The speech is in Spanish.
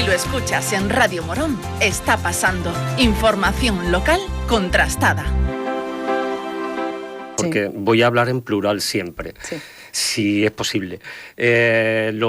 lo escuchas en Radio Morón, está pasando. Información local contrastada. Porque voy a hablar en plural siempre, si es posible.